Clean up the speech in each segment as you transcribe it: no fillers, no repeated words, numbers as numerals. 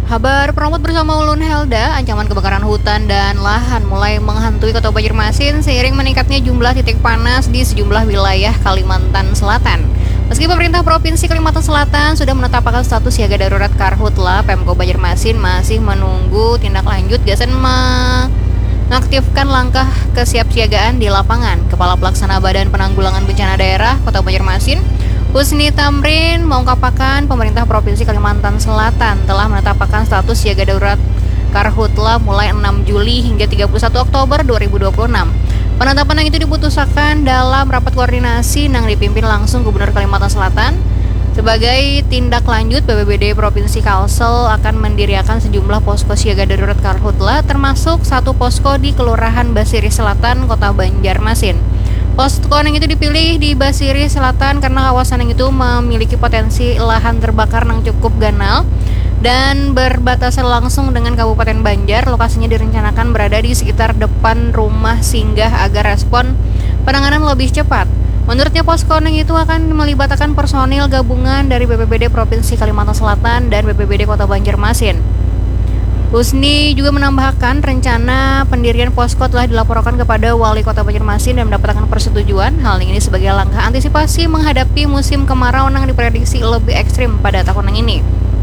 Kabar Promot bersama Ulun Helda, ancaman kebakaran hutan dan lahan mulai menghantui Kota Banjarmasin seiring meningkatnya jumlah titik panas di sejumlah wilayah Kalimantan Selatan. Meski pemerintah Provinsi Kalimantan Selatan sudah menetapkan status siaga darurat Karhutla, Pemko Banjarmasin masih menunggu tindak lanjut gasan mengaktifkan langkah kesiapsiagaan di lapangan. Kepala Pelaksana Badan Penanggulangan Bencana Daerah Kota Banjarmasin, Husni Tamrin mengungkapkan pemerintah Provinsi Kalimantan Selatan telah menetapkan status siaga darurat Karhutla mulai 6 Juli hingga 31 Oktober 2026. Penetapan yang itu diputuskan dalam rapat koordinasi yang dipimpin langsung Gubernur Kalimantan Selatan. Sebagai tindak lanjut, BPBD Provinsi Kalsel akan mendirikan sejumlah posko siaga darurat Karhutla, termasuk satu posko di Kelurahan Basiri Selatan, Kota Banjarmasin. Posko yang itu dipilih di Basiri Selatan karena kawasan yang itu memiliki potensi lahan terbakar yang cukup ganal dan berbatasan langsung dengan Kabupaten Banjar. Lokasinya direncanakan berada di sekitar depan rumah singgah agar respon penanganan lebih cepat. Menurutnya posko yang itu akan melibatkan personil gabungan dari BPBD Provinsi Kalimantan Selatan dan BPBD Kota Banjarmasin. Husni juga menambahkan rencana pendirian posko telah dilaporkan kepada Wali Kota Banjarmasin dan mendapatkan persetujuan. Hal ini sebagai langkah antisipasi menghadapi musim kemarau yang diprediksi lebih ekstrim pada tahun ini.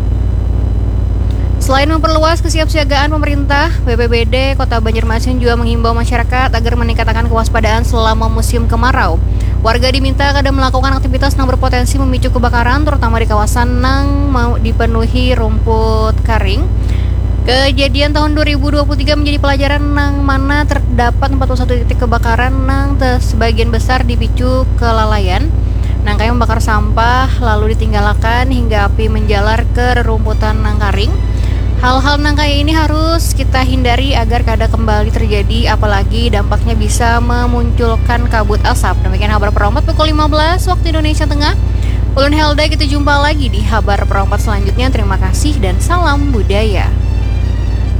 Selain memperluas kesiapsiagaan pemerintah, BPBD Kota Banjarmasin juga menghimbau masyarakat agar meningkatkan kewaspadaan selama musim kemarau. Warga diminta kadang melakukan aktivitas yang berpotensi memicu kebakaran, terutama di kawasan yang mau dipenuhi rumput kering. Kejadian tahun 2023 menjadi pelajaran nang mana terdapat 41 titik kebakaran nang sebagian besar dipicu kelalaian. Nang kayak membakar sampah lalu ditinggalkan hingga api menjalar ke rerumputan nang karing. Hal-hal nang kayak ini harus kita hindari agar kada kembali terjadi, apalagi dampaknya bisa memunculkan kabut asap. Demikian kabar Perompat pukul 15 waktu Indonesia Tengah. Ulun Helda, kita jumpa lagi di kabar Perompat selanjutnya. Terima kasih dan salam budaya.